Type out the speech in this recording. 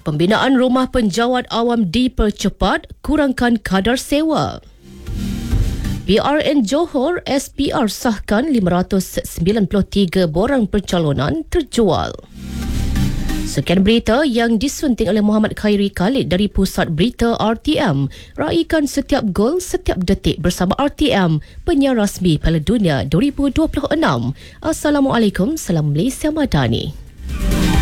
Pembinaan rumah penjawat awam dipercepat, kurangkan kadar sewa. PRN Johor SPR sahkan 593 borang percalonan terjual. Sekian berita yang disunting oleh Muhammad Khairi Khalid dari Pusat Berita RTM. Raikan setiap gol, setiap detik bersama RTM, penyiar rasmi Piala Dunia 2026. Assalamualaikum, salam Malaysia Madani.